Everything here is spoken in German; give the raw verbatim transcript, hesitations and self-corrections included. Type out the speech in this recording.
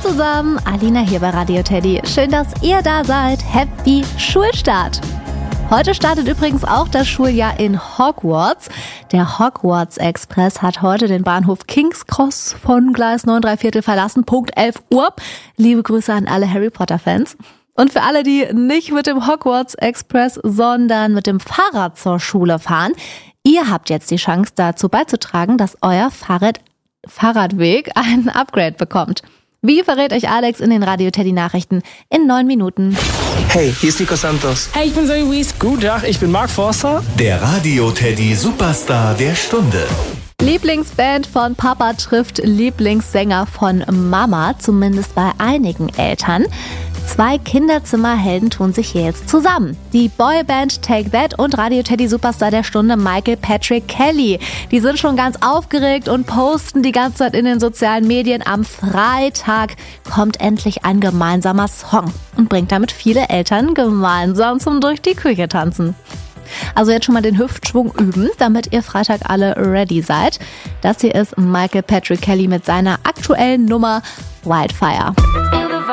zusammen, Alina hier bei Radio Teddy. Schön, dass ihr da seid. Happy Schulstart! Heute startet übrigens auch das Schuljahr in Hogwarts. Der Hogwarts Express hat heute den Bahnhof King's Cross von Gleis neun drei Viertel verlassen. Punkt elf Uhr. Liebe Grüße an alle Harry Potter Fans. Und für alle, die nicht mit dem Hogwarts Express, sondern mit dem Fahrrad zur Schule fahren, ihr habt jetzt die Chance dazu beizutragen, dass euer Fahrrad, Fahrradweg einen Upgrade bekommt. Wie verrät euch Alex in den Radio Teddy Nachrichten in neun Minuten. Hey, hier ist Nico Santos. Hey, ich bin Zoe Wies. Guten Tag, ich bin Mark Forster. Der Radio Teddy Superstar der Stunde. Lieblingsband von Papa trifft Lieblingssänger von Mama, zumindest bei einigen Eltern. Zwei Kinderzimmerhelden tun sich hier jetzt zusammen. Die Boyband Take That und Radio Teddy Superstar der Stunde Michael Patrick Kelly. Die sind schon ganz aufgeregt und posten die ganze Zeit in den sozialen Medien. Am Freitag kommt endlich ein gemeinsamer Song und bringt damit viele Eltern gemeinsam zum durch die Küche tanzen. Also jetzt schon mal den Hüftschwung üben, damit ihr Freitag alle ready seid. Das hier ist Michael Patrick Kelly mit seiner aktuellen Nummer Wildfire.